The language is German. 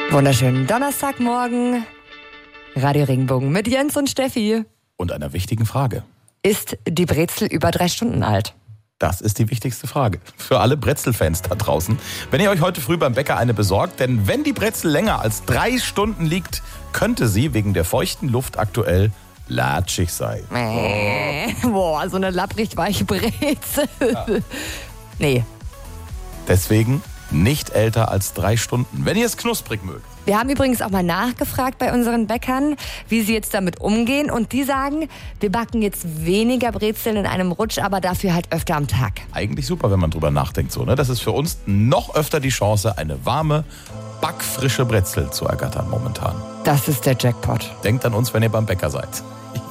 Wunderschönen Donnerstagmorgen. Radio Regenbogen mit Jens und Steffi. Und einer wichtigen Frage. Ist die Brezel über 3 Stunden alt? Das ist die wichtigste Frage. Für alle Brezelfans da draußen. Wenn ihr euch heute früh beim Bäcker eine besorgt, denn wenn die Brezel länger als 3 Stunden liegt, könnte sie wegen der feuchten Luft aktuell latschig sein. Boah, so eine lapprig weiche Brezel. Ja. Nee. Deswegen nicht älter als 3 Stunden, wenn ihr es knusprig mögt. Wir haben übrigens auch mal nachgefragt bei unseren Bäckern, wie sie jetzt damit umgehen. Und die sagen, wir backen jetzt weniger Brezeln in einem Rutsch, aber dafür halt öfter am Tag. Eigentlich super, wenn man drüber nachdenkt. So, ne? Das ist für uns noch öfter die Chance, eine warme, backfrische Brezel zu ergattern momentan. Das ist der Jackpot. Denkt an uns, wenn ihr beim Bäcker seid.